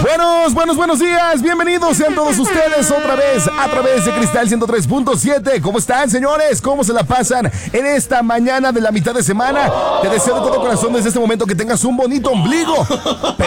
Buenos días. Bienvenidos sean todos ustedes otra vez a través de Cristal 103.7. ¿Cómo están, señores? ¿Cómo se la pasan en esta mañana de la mitad de semana? Te deseo de todo corazón desde este momento que tengas un bonito ombligo.